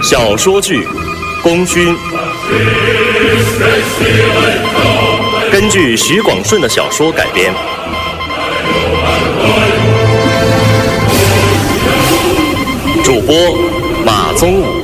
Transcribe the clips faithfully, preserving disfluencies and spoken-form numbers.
小说剧《功勋》，根据许广顺的小说改编。主播马宗武。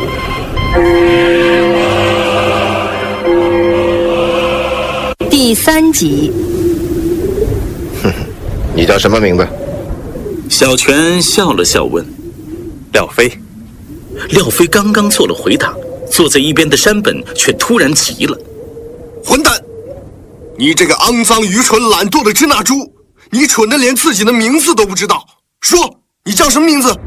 第三集。 哼哼，你叫什么名字？ 小泉笑了笑问：“ 廖飞。” 廖飞刚刚做了回答，坐在一边的山本却突然急了：“ 混蛋！你这个肮脏、愚蠢、懒惰的支那猪，你蠢得连自己的名字都不知道！说，你叫什么名字？”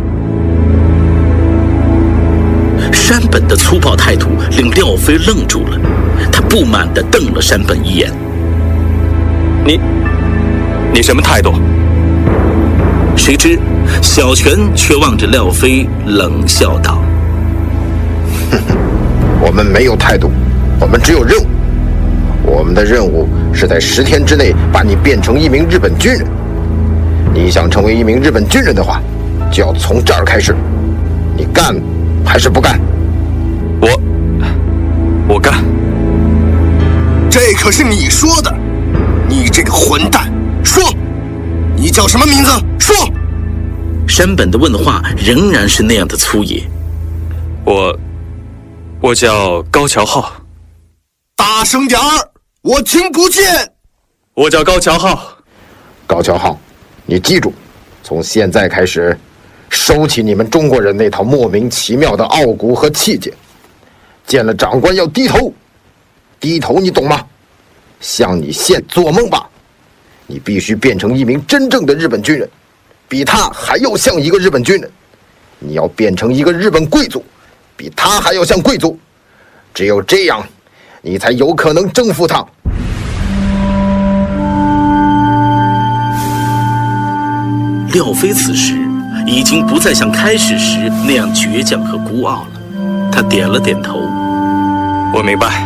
山本的粗暴态度令廖飞愣住了，他不满地瞪了山本一眼：“ 你，你什么态度？” 谁知小泉却望着廖飞冷笑道：“ 哼哼，我们没有态度，我们只有任务。我们的任务是在十天之内把你变成一名日本军人。你想成为一名日本军人的话，就要从这儿开始。你干还是不干？”“ 我，我干。”“ 这可是你说的，你这个混蛋！说，你叫什么名字？说。” 山本的问话仍然是那样的粗野。 “我，我叫高桥浩。”“ 大声点儿，我听不见。”“ 我叫高桥浩。”“ 高桥浩，你记住，从现在开始，收起你们中国人那套莫名其妙的傲骨和气节。见了长官要低头，低头你懂吗？像你现做梦吧，你必须变成一名真正的日本军人，比他还要像一个日本军人。你要变成一个日本贵族，比他还要像贵族。只有这样，你才有可能征服他。” 廖飞此时已经不再像开始时那样倔强和孤傲了，他点了点头：“ 我明白。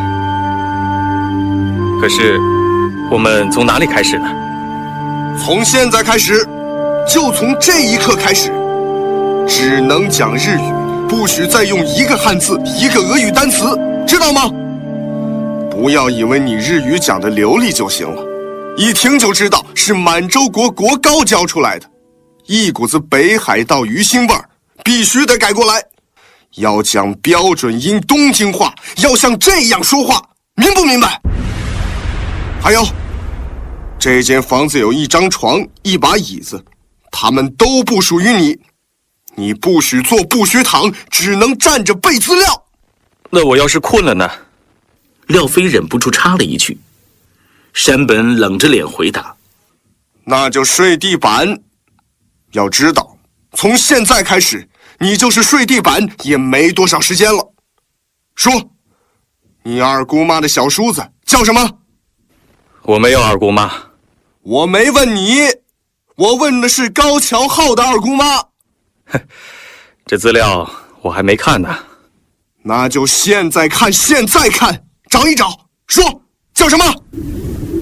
可是，我们从哪里开始呢？”“ 从现在开始，就从这一刻开始，只能讲日语，不许再用一个汉字、一个俄语单词，知道吗？不要以为你日语讲得流利就行了，一听就知道是满洲国国高教出来的，一股子北海道鱼腥味儿，必须得改过来。要讲标准音东京话，要像这样说话，明不明白？还有，这间房子有一张床，一把椅子，它们都不属于你。你不许坐，不许躺，只能站着背资料。”“ 那我要是困了呢？” 廖飞忍不住插了一句。山本冷着脸回答：“ 那就睡地板。要知道，从现在开始，你就是睡地板也没多少时间了。说，你二姑妈的小叔子叫什么？”“ 我没有二姑妈。”“ 我没问你，我问的是高桥浩的二姑妈。”“ 哼，这资料我还没看呢。”“ 那就现在看，现在看，找一找。说，叫什么？”